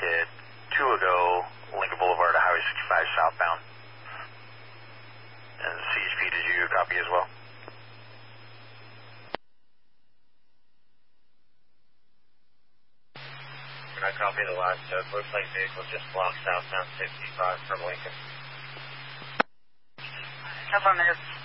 detected 2 ago, Lincoln Boulevard to Highway 65 southbound. And CHP, did you copy as well? I copy the last looks like vehicle just blocked southbound 65 from Lincoln. Affirmative.